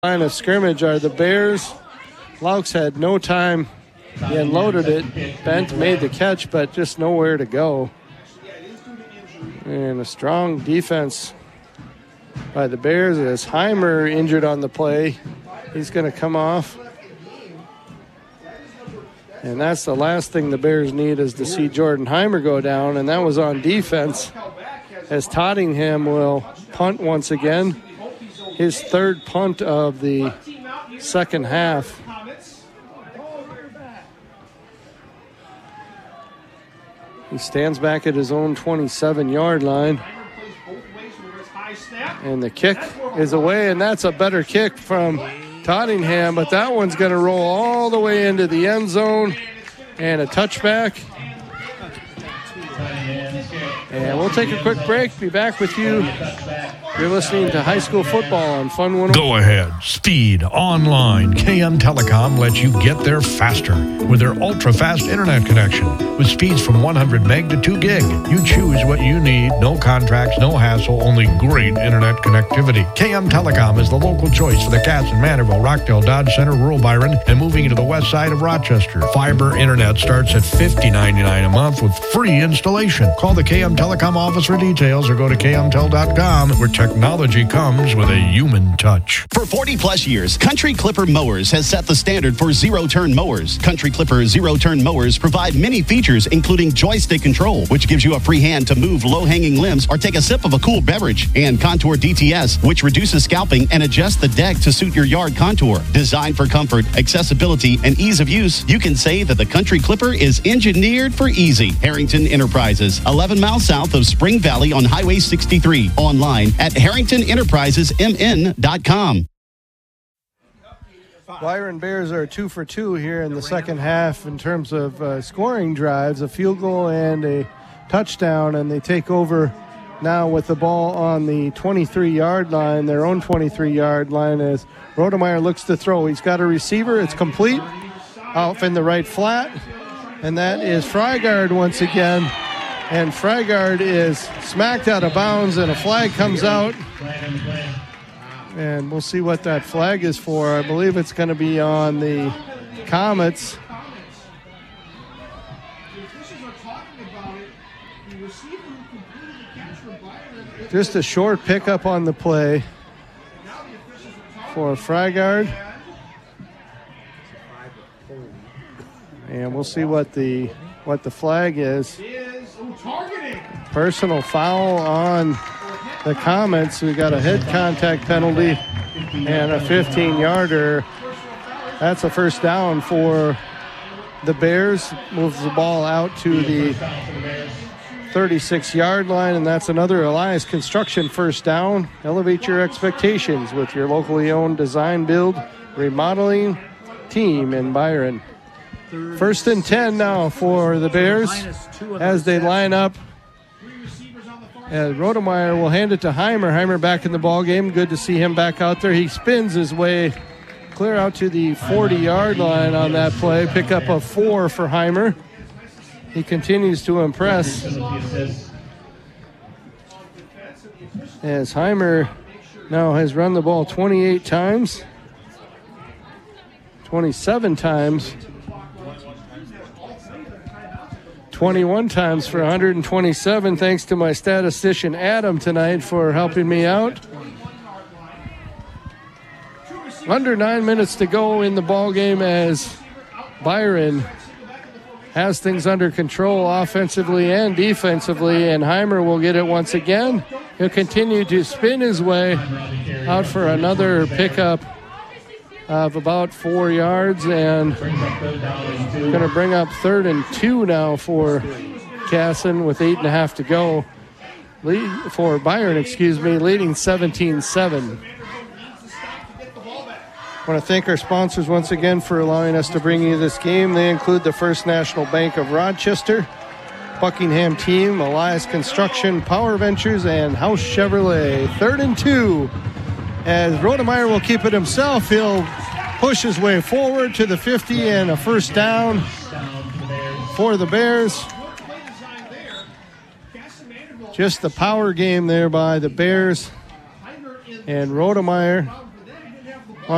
line of scrimmage are the Bears. Laux had no time. He unloaded it. Bent made the catch, but just nowhere to go. And a strong defense by the Bears as Heimer injured on the play. He's going to come off. And that's the last thing the Bears need, is to see Jordan Heimer go down, and that was on defense, as Tottingham will punt once again. His third punt of the second half. He stands back at his own 27-yard line. And the kick is away, and that's a better kick from Tottingham, but that one's going to roll all the way into the end zone, and a touchback. And we'll take a quick break. Be back with you. You're listening to High School Football on Fun 101. Go ahead. Speed Online. KM Telecom lets you get there faster with their ultra-fast internet connection. With speeds from 100 meg to 2 gig. You choose what you need. No contracts, no hassle, only great internet connectivity. KM Telecom is the local choice for the Cats in Manorville, Rockdale, Dodge Center, rural Byron, and moving into the west side of Rochester. Fiber internet starts at $50.99 a month with free installation. Call the KM Telecom office for details or go to kmtel.com, where technology comes with a human touch. For 40-plus years, Country Clipper Mowers has set the standard for zero-turn mowers. Country Clipper zero-turn mowers provide many features, including joystick control, which gives you a free hand to move low-hanging limbs or take a sip of a cool beverage, and Contour DTS, which reduces scalping and adjusts the deck to suit your yard contour. Designed for comfort, accessibility, and ease of use, you can say that the Country Clipper is engineered for easy. Harrington Enterprises, 11 miles south of Spring Valley on Highway 63. Online at HarringtonEnterprisesMN.com. Byron Bears are 2 for 2 here in the second half in terms of scoring drives, a field goal and a touchdown, and they take over now with the ball on the 23-yard line, their own 23-yard line, as Rodemeyer looks to throw. He's got a receiver. It's complete. Off in the right flat, and that is Frygard once again. And Frygard is smacked out of bounds, and a flag comes out. And we'll see what that flag is for. I believe it's going to be on the Comets. Just a short pickup on the play for Frygard. And we'll see what the flag is. Personal foul on the Comets. We got a head contact penalty and a 15-yarder. That's a first down for the Bears. Moves the ball out to the 36-yard line, and that's another Elias Construction first down. Elevate your expectations with your locally owned design, build, remodeling team in Byron. First and 10 now for the Bears as they line up. And Rodemeyer will hand it to Heimer. Heimer back in the ball game. Good to see him back out there. He spins his way clear out to the 40-yard line on that play. Pick up a 4 for Heimer. He continues to impress as Heimer now has run the ball 28 times, 27 times, 21 times for 127. Thanks to my statistician Adam tonight for helping me out. Under 9 minutes to go in the ball game as Byron has things under control offensively and defensively, and Heimer will get it once again. He'll continue to spin his way out for another pickup of about 4 yards, and going to bring up 3rd and 2 now for Casson with 8.5 to go. For Byron, leading 17-7. I want to thank our sponsors once again for allowing us to bring you this game. They include the First National Bank of Rochester, Buckingham Team, Elias Construction, Power Ventures, and House Chevrolet. 3rd and 2. As Rodemeyer will keep it himself, he'll push his way forward to the 50 and a first down for the Bears. Just the power game there by the Bears. And Rodemeyer